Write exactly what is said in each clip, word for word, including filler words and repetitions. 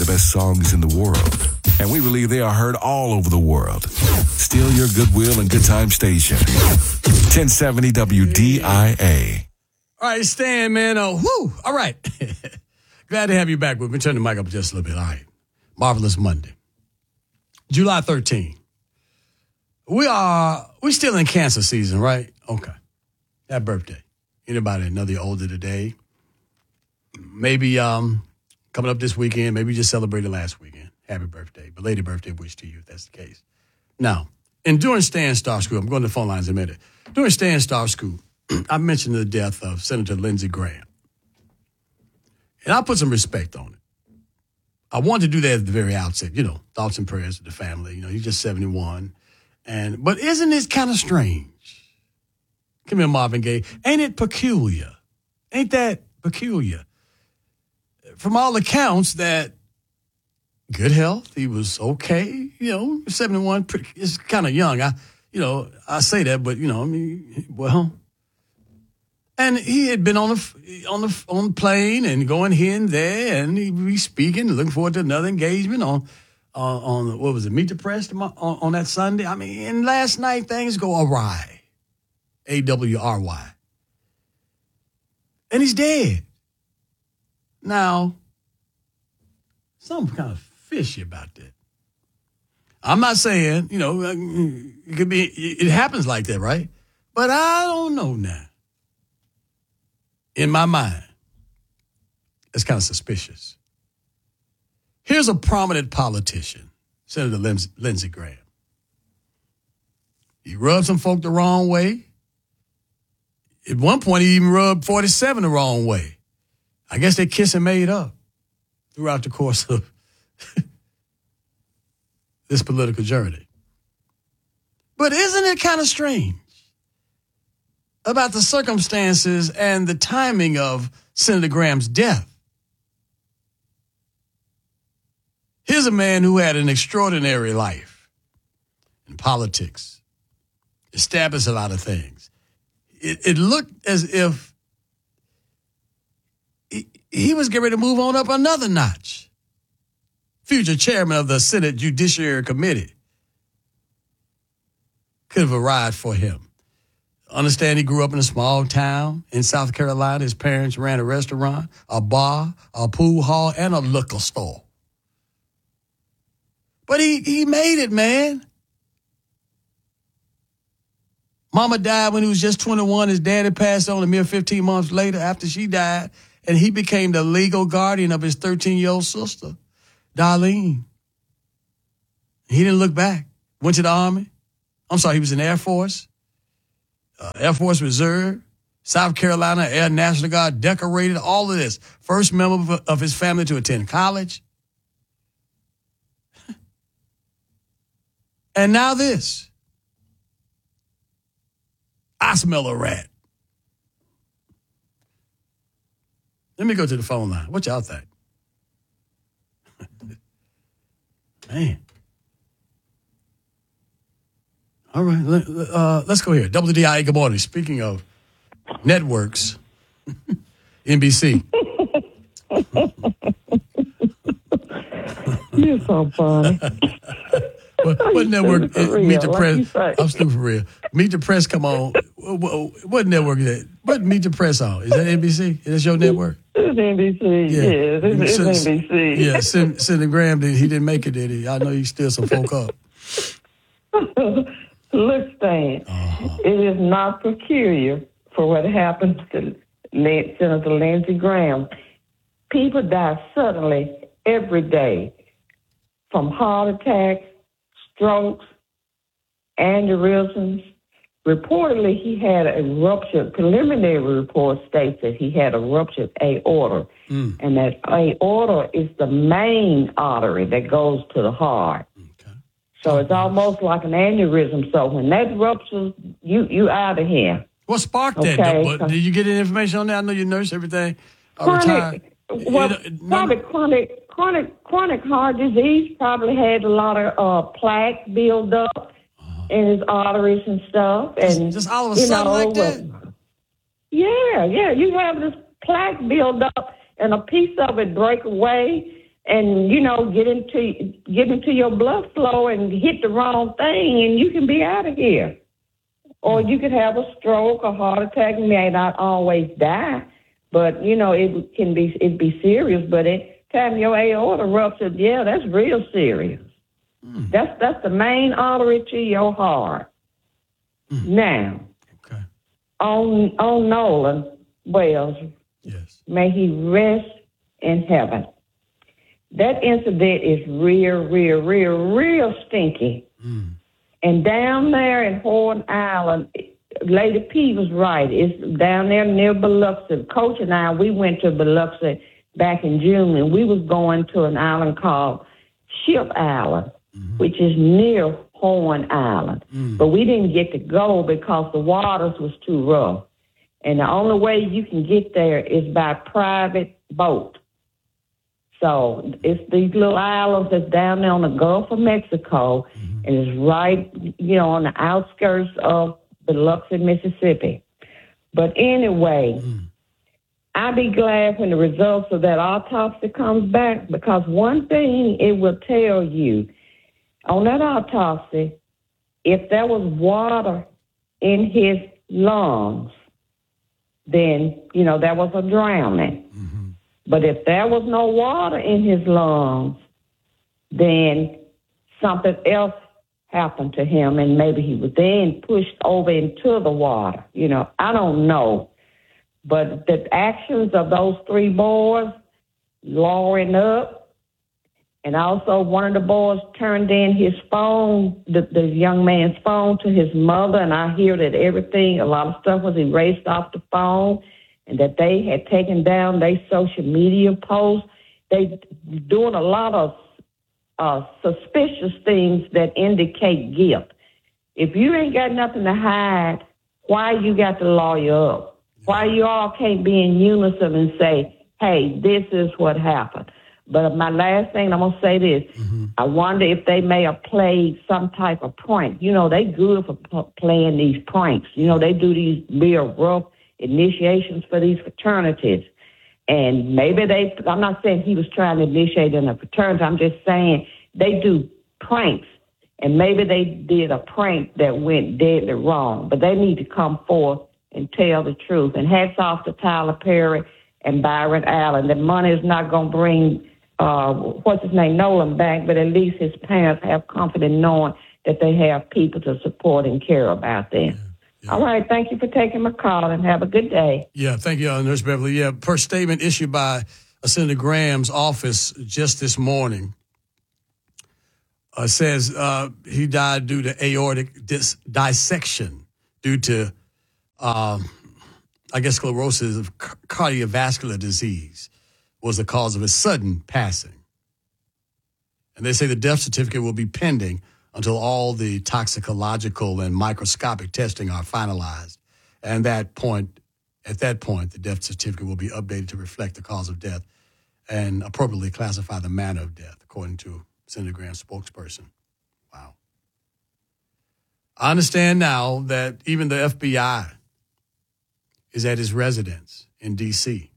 best songs in the world. And we believe they are heard all over the world. Still your goodwill and good time station. ten seventy W D I A. All right, Stan, man. Oh, whoo. All right. Glad to have you back. We'll turn the mic up just a little bit. All right. Marvelous Monday. July thirteenth. We are, we still in cancer season, right? Okay. Happy birthday. Anybody another year older today? Maybe um, coming up this weekend. Maybe you just celebrated last weekend. Happy birthday. Belated birthday wish to you if that's the case. Now, and during Stan Star School, I'm going to the phone lines in a minute. During Stan Star School, I mentioned the death of Senator Lindsey Graham. And I put some respect on it. I wanted to do that at the very outset. You know, thoughts and prayers to the family. You know, he's just seventy-one. And but isn't this kind of strange? Come here, Marvin Gaye. Ain't it peculiar? Ain't that peculiar? From all accounts, that good health, he was okay. You know, seventy-one, pretty, it's kind of young. I, you know, I say that, but you know, I mean, well, and he had been on the on the on the plane and going here and there, and he was speaking, looking forward to another engagement on. Uh, on what was it? Meet the Press on, on that Sunday. I mean, and last night things go awry. A W R Y. And he's dead. Now, something kind of fishy about that. I'm not saying, you know, it could be. It happens like that, right? But I don't know now. In my mind, it's kind of suspicious. Here's a prominent politician, Senator Lindsey, Lindsey Graham. He rubbed some folk the wrong way. At one point, he even rubbed forty-seven the wrong way. I guess they kissed and made up throughout the course of this political journey. But isn't it kind of strange about the circumstances and the timing of Senator Graham's death? Here's a man who had an extraordinary life in politics, established a lot of things. It, it looked as if he, he was getting ready to move on up another notch. Future chairman of the Senate Judiciary Committee could have arrived for him. Understand he grew up in a small town in South Carolina. His parents ran a restaurant, a bar, a pool hall, and a liquor store. But he, he made it, man. Mama died when he was just twenty-one. His daddy passed on a mere fifteen months later after she died, and he became the legal guardian of his thirteen-year-old sister, Darlene. He didn't look back. Went to the Army. I'm sorry, he was in the Air Force, uh, Air Force Reserve, South Carolina Air National Guard, decorated, all of this. First member of, of his family to attend college. And now this. I smell a rat. Let me go to the phone line. What y'all think? Man. All right. Let, uh, let's go here. W D I A, good morning. Speaking of networks, N B C. You're so funny. What, what network? Real, Meet the Press. Like I'm stupid for real. Meet the Press. Come on. What, what network is that? What Meet the Press on? Is that N B C? Is that your network? It's N B C. Yeah, yeah it's, it's N B C. Yeah, Sen- Senator Graham, he didn't make it, did he? I know he still some folk up. Look, Stan, uh-huh. It is not peculiar for what happened to Senator Lindsey Graham. People die suddenly every day from heart attacks, strokes, aneurysms. Reportedly, he had a ruptured, preliminary report states that he had a ruptured aorta. Mm. And that aorta is the main artery that goes to the heart. Okay. So it's almost like an aneurysm. So when that ruptures, you you out of here. What sparked that, okay. though? But did you get any information on that? I know you nurse everything. Chronic, well, it, probably no, chronic, chronic, chronic heart disease. Probably had a lot of uh, plaque build up uh-huh. in his arteries and stuff. And just, just all of a sudden know, like that. Yeah, yeah. You have this plaque build up, and a piece of it break away, and, you know, get into get into your blood flow and hit the wrong thing, and you can be out of here. Or you could have a stroke, a heart attack, and may not always die, but, you know, it can be it be serious. But it time your aorta ruptured, yeah, that's real serious. Mm. That's that's the main artery to your heart. Mm. Now, okay. on on Nolan Wells, yes, may he rest in heaven. That incident is real, real, real, real stinky. Mm. And down there in Horn Island, Lady P was right. It's down there near Biloxi. Coach and I, we went to Biloxi back in June, and we was going to an island called Ship Island, mm-hmm. which is near Horn Island. Mm. But we didn't get to go because the waters was too rough. And the only way you can get there is by private boat. So it's these little islands that's down there on the Gulf of Mexico, mm-hmm. and it's right, you know, on the outskirts of Biloxi, Mississippi. But anyway, mm. I'll be glad when the results of that autopsy comes back, because one thing it will tell you on that autopsy, if there was water in his lungs, then, you know, there was a drowning. Mm-hmm. But if there was no water in his lungs, then something else happened to him, and maybe he was then pushed over into the water. You know, I don't know. But the actions of those three boys, lowering up, and also one of the boys turned in his phone, the, the young man's phone, to his mother, and I hear that everything, a lot of stuff was erased off the phone, and that they had taken down their social media posts. They doing a lot of uh, suspicious things that indicate guilt. If you ain't got nothing to hide, why you got to lawyer up? Why you all can't be in unison and say, hey, this is what happened? But my last thing, I'm going to say this. Mm-hmm. I wonder if they may have played some type of prank. You know, they good for p- playing these pranks. You know, they do these real rough initiations for these fraternities. And maybe they, I'm not saying he was trying to initiate in a fraternity. I'm just saying they do pranks. And maybe they did a prank that went deadly wrong. But they need to come forth and tell the truth. And hats off to Tyler Perry and Byron Allen. The money is not going to bring, uh, what's his name, Nolan back, but at least his parents have comfort in knowing that they have people to support and care about them. Yeah. Yeah. All right. Thank you for taking my call, and have a good day. Yeah. Thank you, uh, Nurse Beverly. Yeah. First statement issued by uh, Senator Graham's office just this morning uh, says uh, he died due to aortic dis- dissection due to, uh, I guess, sclerosis of c- cardiovascular disease was the cause of his sudden passing. And they say the death certificate will be pending until all the toxicological and microscopic testing are finalized. And that point, at that point, the death certificate will be updated to reflect the cause of death and appropriately classify the manner of death, according to Senator Graham's spokesperson. Wow. I understand now that even the F B I is at his residence in D C,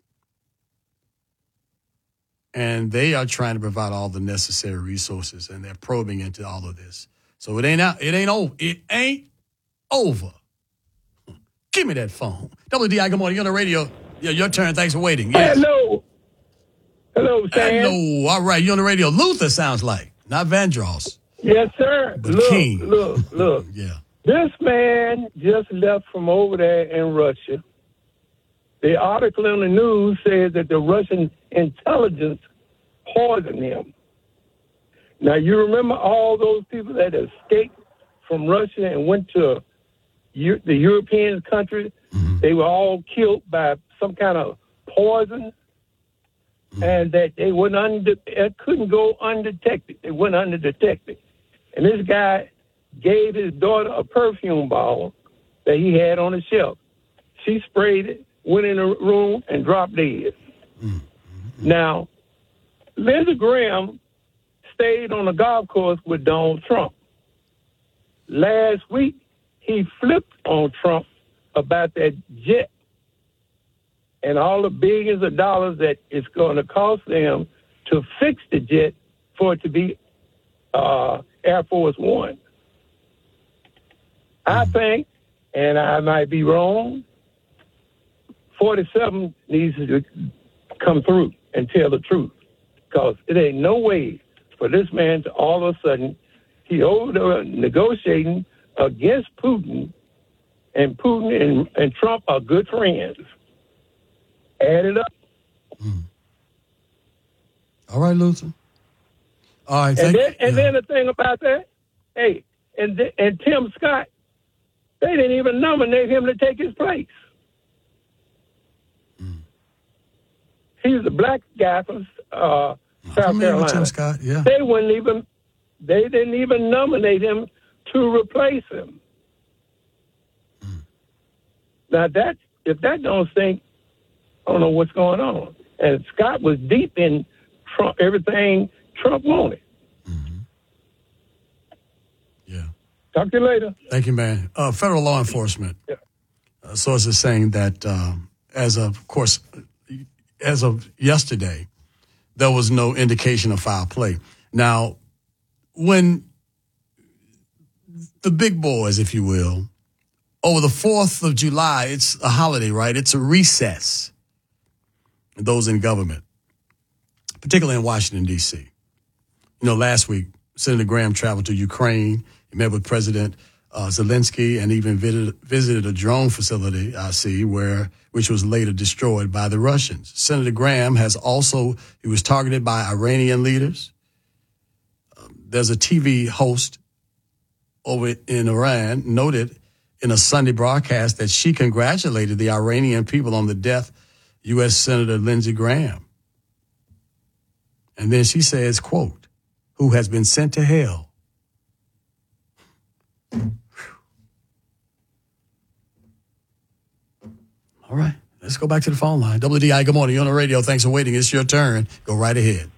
and they are trying to provide all the necessary resources, and they're probing into all of this. So it ain't out. It ain't over. It ain't over. Give me that phone. W D I, good morning. You're on the radio. Yeah, your turn. Thanks for waiting. Yes. Hello. Hello, Sam. Hello. All right. You're on the radio. Luther sounds like, not Vandross. Yes, sir. But look, King. look, look. Yeah. This man just left from over there in Russia. The article in the news says that the Russian intelligence poisoned him. Now, you remember all those people that escaped from Russia and went to U- the European countries? Mm-hmm. They were all killed by some kind of poison, mm-hmm. and that they went under, it couldn't go undetected. They went undetected. And this guy gave his daughter a perfume bottle that he had on the shelf. She sprayed it, went in the room, and dropped dead. Mm-hmm. Now, Lindsey Graham stayed on the golf course with Donald Trump. Last week, he flipped on Trump about that jet and all the billions of dollars that it's going to cost them to fix the jet for it to be uh, Air Force One. I think, and I might be wrong, forty-seven needs to come through and tell the truth, because it ain't no way for this man to all of a sudden, he over there negotiating against Putin, and Putin and, and Trump are good friends. Add it up. Mm. All right, Luther. All right, and thank, then, and yeah. then the thing about that, hey, and th- and Tim Scott, they didn't even nominate him to take his place. Mm. He's a black guy from uh, South Carolina. Tim Scott, yeah. They wouldn't even, they didn't even nominate him to replace him. Mm. Now that, if that don't stink, I don't know what's going on. And Scott was deep in Trump, everything Trump wanted. Mm-hmm. Yeah. Talk to you later. Thank you, man. Uh, federal law enforcement yeah. uh, sources saying that, um, as of, of course, as of yesterday, there was no indication of foul play. Now, when the big boys, if you will, over the fourth of July, it's a holiday, right? It's a recess. Those in government, particularly in Washington, D C. You know, last week, Senator Graham traveled to Ukraine. He met with President uh, Zelensky and even visited, visited a drone facility, I see, where which was later destroyed by the Russians. Senator Graham has also, he was targeted by Iranian leaders. Um, there's a T V host over in Iran noted in a Sunday broadcast that she congratulated the Iranian people on the death U S Senator Lindsey Graham. And then she says, quote, who has been sent to hell. All right, let's go back to the phone line. W D I, good morning. You're on the radio. Thanks for waiting. It's your turn. Go right ahead.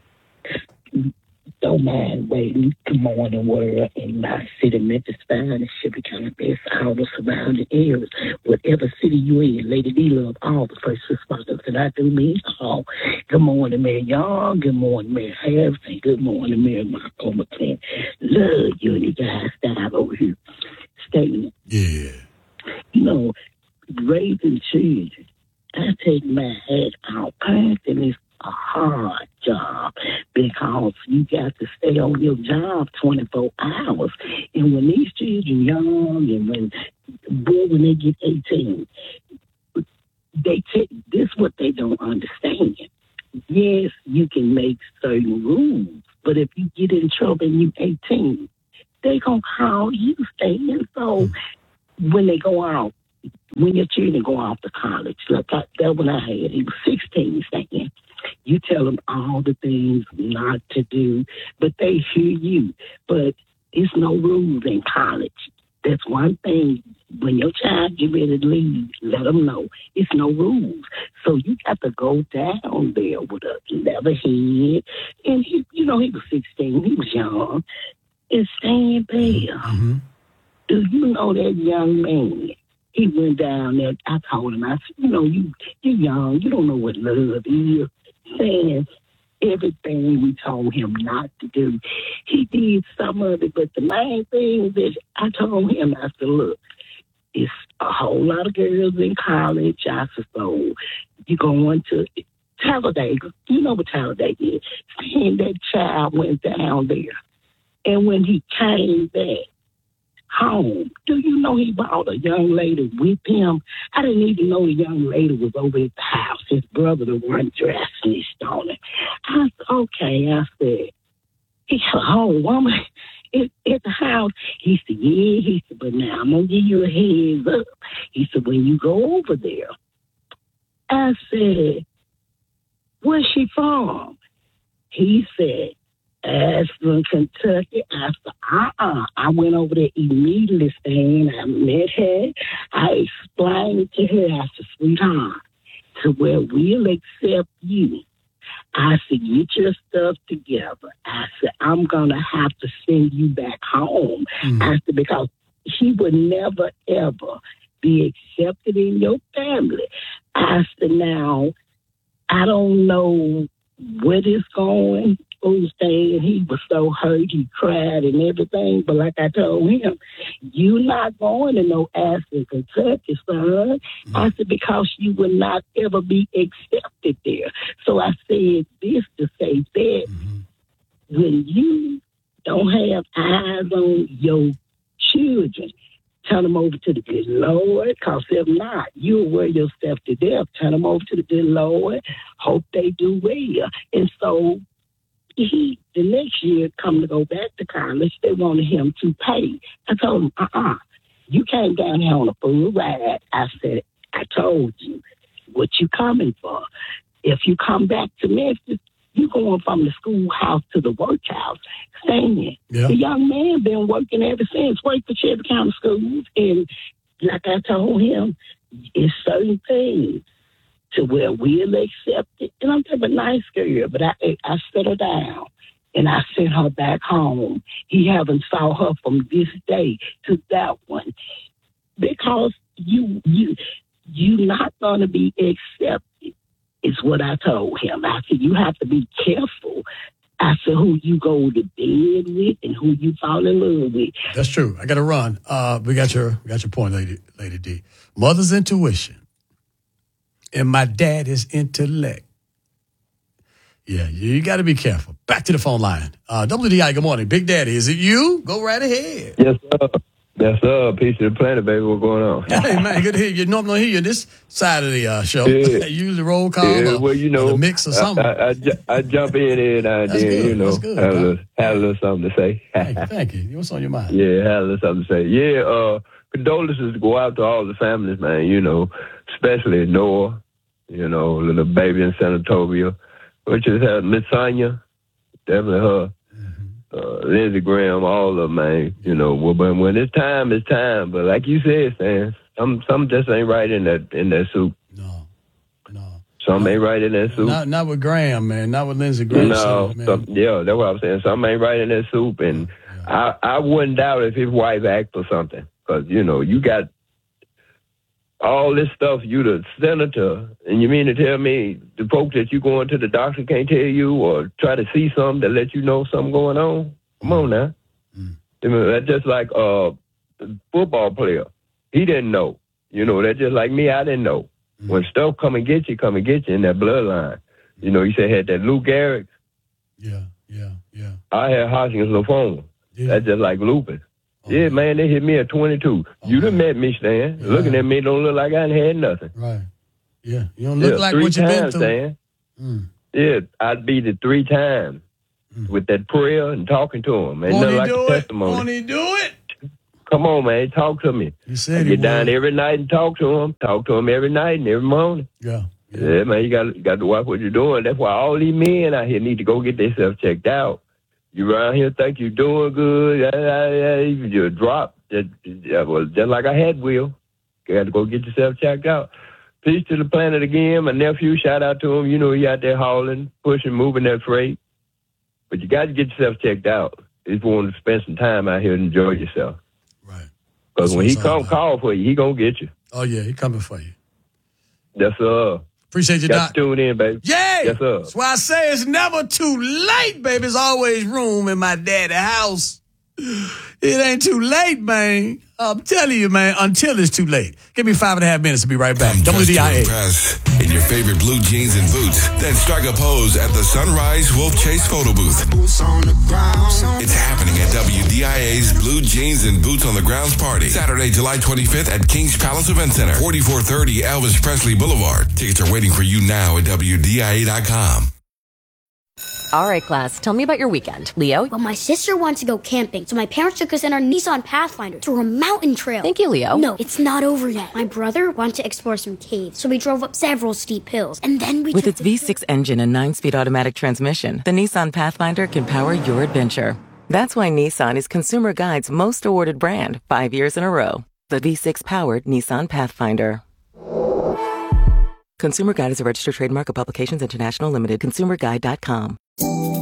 Don't mind waiting. Good morning, world. In my city, Memphis, fine. It should be kind of best. All the surrounding areas, whatever city you in, Lady D love all the first responders, and I do mean all. Good morning, Mayor Young. Good morning, Mayor Harris. And good morning, Mayor Michael McClain. Love you and you guys that out over here. Stay. Yeah. You know, raising children, I take my hat out. Parenting is a hard job because you got to stay on your job twenty-four hours. And when these children young and when, boy, when they get eighteen, they take this what they don't understand. Yes, you can make certain rules, but if you get in trouble and you eighteen, they gonna call you staying. So when they go out, when your children go off to college, like I, that when I had, he was sixteen saying, you tell them all the things not to do, but they hear you. But it's no rules in college. That's one thing. When your child get ready to leave, let them know it's no rules. So you got to go down there with a level head. And, he, you know, he was sixteen. He was young. And stand there. Mm-hmm. Do you know that young man? He went down there. I told him, I said, you know, you, you're young. You don't know what love is. Saying everything we told him not to do. He did some of it, but the main thing that I told him, I said, look, it's a whole lot of girls in college. I said, so you're going to Talladega. You know what Talladega is. And that child went down there. And when he came back home, do you know he brought a young lady with him? I didn't even know the young lady was over at the house. His brother, the one dressed on it. I said, okay. I said, he had a whole woman at, at the house. He said, yeah. He said, but now I'm going to give you a heads up. He said, when you go over there, I said, where's she from? He said, Ashland, Kentucky. I said, uh-uh. I went over there immediately, saying I met her. I explained to her, I said, sweetheart, to where we'll accept you. I said, get your stuff together. I said, I'm going to have to send you back home. Mm-hmm. I said, because he would never, ever be accepted in your family. I said, now, I don't know what is going on, saying he was so hurt, he cried and everything. But like I told him, you not going to no Ashland, Kentucky, son. Mm-hmm. I said, because you will not ever be accepted there. So I said this to say that mm-hmm. when you don't have eyes on your children, turn them over to the good Lord, because if not, you'll wear yourself to death. Turn them over to the good Lord. Hope they do well. And so he, the next year, come to go back to college, they wanted him to pay. I told him, uh-uh, you came down here on a full ride. I said, I told you what you coming for. If you come back to Memphis, you going from the schoolhouse to the workhouse, saying yeah. the young man been working ever since, worked for Shelby County Schools, and like I told him, it's certain things to where we'll accept it. And I'm talking about nice girl, but I I set her down and I sent her back home. He haven't saw her from this day to that one because you you you not gonna be accepted. Is what I told him. I said, you have to be careful. I said, who you go to bed with and who you fall in love with. That's true. I got to run. Uh, we got your we got your point, Lady Lady D. Mother's intuition and my daddy's intellect. Yeah, you got to be careful. Back to the phone line. Uh, W D I, good morning. Big Daddy, is it you? Go right ahead. Yes, sir. Yes, sir. Peace to the planet, baby. What's going on? Hey, man, good to hear you. Normally hear you this side of the uh, show. Yeah. Usually roll call yeah, or, well, you know, or the mix or something. I, I, I, I jump in every now and then, good. you know, That's good, have, a little, have a little something to say. Thank you. Thank you. What's on your mind? Yeah, have a little something to say. Yeah, uh, condolences go out to all the families, man, you know, especially Noah, you know, little baby in Senatobia, which is uh, Miss Sonia, definitely her. Uh, Lindsey Graham, all of them, man. You know, well, but when it's time, it's time. But like you said, Stan, some some just ain't right in that in that soup. No, no. Some ain't right in that soup. Not not with Graham, man. Not with Lindsey Graham. No, soup, man. Some, yeah, that's what I'm saying. Some ain't right in that soup, and yeah. I I wouldn't doubt if his wife act for something, because you know you got all this stuff. You the senator, and you mean to tell me the folks that you going to the doctor can't tell you or try to see something that let you know something going on? Come on now. Mm. I mean, that's just like a football player. He didn't know. You know, that's just like me. I didn't know. Mm. When stuff come and get you, come and get you in that bloodline. You know, you said had that Lou Gehrig. Yeah, yeah, yeah. I had Hodgkin's lymphoma. Yeah. That's just like lupus. Oh, yeah, man, they hit me at twenty-two. Oh, you done met me, Stan. Yeah. Looking at me don't look like I done had nothing. Right. Yeah. You don't look yeah, like what you've been through. Stan. Mm. Yeah, I'd beat it three times mm. with that prayer and talking to him. Ain't nothing like a testimony. Won't he do it? Come on, man. Talk to me. You said I get down every night and talk to him. Talk to him every night and every morning. Yeah. Yeah, yeah man, you got, you got to watch what you're doing. That's why all these men out here need to go get themselves checked out. You around here think you're doing good. You drop. Just, well, just like I had, Will. You got to go get yourself checked out. Peace to the planet again. My nephew, shout out to him. You know he out there hauling, pushing, moving that freight. But you got to get yourself checked out if you want to spend some time out here and enjoy yourself. Right. Because when he come call for you, he going to get you. Oh, yeah, he coming for you. Yes, sir. Appreciate you, Got Doc. to tune in, baby. Yeah. Yes, sir. That's why I say it's never too late, baby. There's always room in my daddy's house. It ain't too late, man. I'm telling you, man, until it's too late. Give me five and a half minutes to be right back. W D I A. In your favorite blue jeans and boots, then strike a pose at the Sunrise Wolf Chase photo booth. It's happening at W D I A's Blue Jeans and Boots on the Grounds party, Saturday, July twenty-fifth at Kings Palace Event Center, forty-four thirty Elvis Presley Boulevard. Tickets are waiting for you now at W D I A dot com. All right, class, tell me about your weekend. Leo? Well, my sister wants to go camping, so my parents took us in our Nissan Pathfinder through a mountain trail. Thank you, Leo. No, it's not over yet. My brother wanted to explore some caves, so we drove up several steep hills, and then we With took its the V six engine and nine-speed automatic transmission, the Nissan Pathfinder can power your adventure. That's why Nissan is Consumer Guide's most awarded brand, five years in a row. The V six-powered Nissan Pathfinder. Consumer Guide is a registered trademark of Publications International Limited. consumer guide dot com.